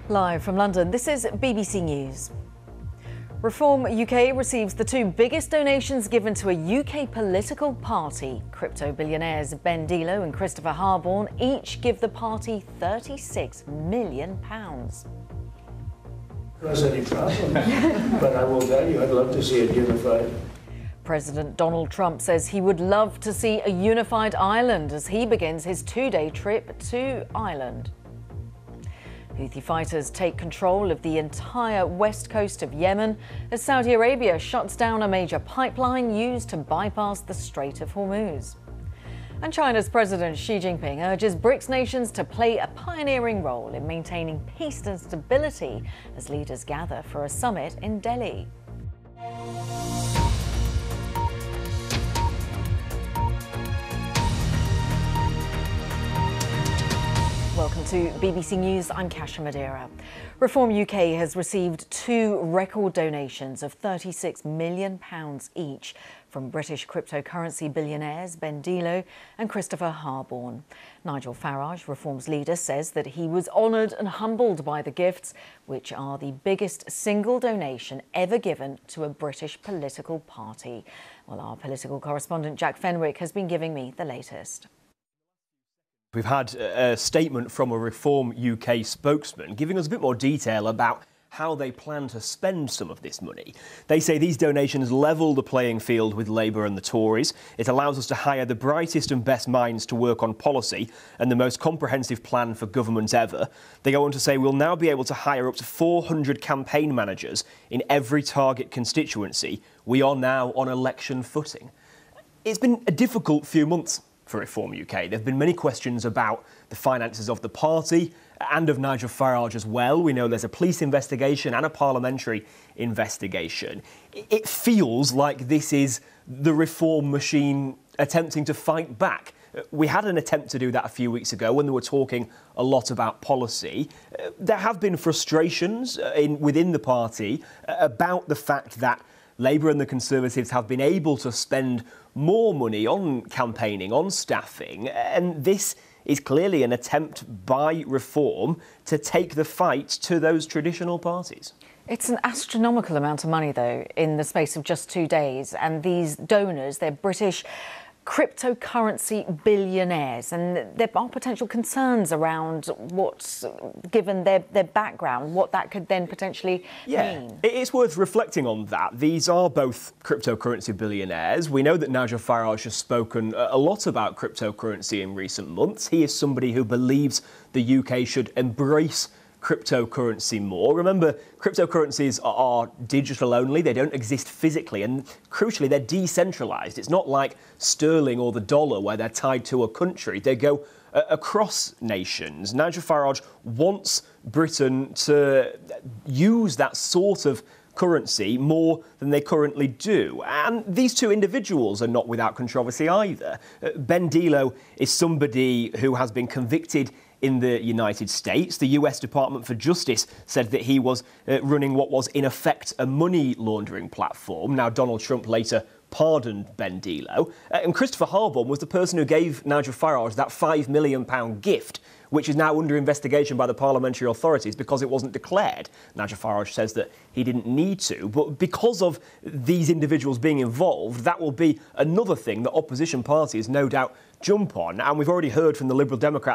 Live from London, this is BBC News. Reform UK receives the two biggest donations given to a UK political party. Crypto billionaires Ben Delo and Christopher Harborne each give the party £36 million. There's any problem, but I will tell you, I'd love to see it unified. President Donald Trump says he would love to see a unified Ireland as he begins his two-day trip to Ireland. Houthi fighters take control of the entire west coast of Yemen as Saudi Arabia shuts down a major pipeline used to bypass the Strait of Hormuz. And China's President Xi Jinping urges BRICS nations to play a pioneering role in maintaining peace and stability as leaders gather for a summit in Delhi. Welcome to BBC News, I'm Kasia Madeira. Reform UK has received two record donations of £36 million each from British cryptocurrency billionaires Ben Delo and Christopher Harborne. Nigel Farage, Reform's leader, says that he was honoured and humbled by the gifts, which are the biggest single donation ever given to a British political party. Well, our political correspondent Jack Fenwick has been giving me the latest. We've had a statement from a Reform UK spokesman giving us a bit more detail about how they plan to spend some of this money. They say these donations level the playing field with Labour and the Tories. It allows us to hire the brightest and best minds to work on policy and the most comprehensive plan for government ever. They go on to say we'll now be able to hire up to 400 campaign managers in every target constituency. We are now on election footing. It's been a difficult few months for Reform UK. There have been many questions about the finances of the party and of Nigel Farage as well. We know there's a police investigation and a parliamentary investigation. It feels like this is the Reform machine attempting to fight back. We had an attempt to do that a few weeks ago when they were talking a lot about policy. There have been frustrations within the party about the fact that Labour and the Conservatives have been able to spend more money on campaigning, on staffing, and this is clearly an attempt by Reform to take the fight to those traditional parties. It's an astronomical amount of money, though, in the space of just 2 days, and these donors, they're British cryptocurrency billionaires, and there are potential concerns around what's, given their background, what that could then potentially mean. It's worth reflecting on that. These are both cryptocurrency billionaires. We know that Nigel Farage has spoken a lot about cryptocurrency in recent months. He is somebody who believes the UK should embrace cryptocurrency more. Remember, cryptocurrencies are digital only, they don't exist physically, and crucially, they're decentralised. It's not like sterling or the dollar where they're tied to a country. They go across nations. Nigel Farage wants Britain to use that sort of currency more than they currently do. And these two individuals are not without controversy either. Ben Delo is somebody who has been convicted in the United States. The US Department for Justice said that he was running what was in effect a money laundering platform. Now, Donald Trump later pardoned Ben Delo. And Christopher Harborne was the person who gave Nigel Farage that £5 million gift, which is now under investigation by the parliamentary authorities because it wasn't declared. Nigel Farage says that he didn't need to, but because of these individuals being involved, that will be another thing that opposition parties no doubt jump on. And we've already heard from the Liberal Democrats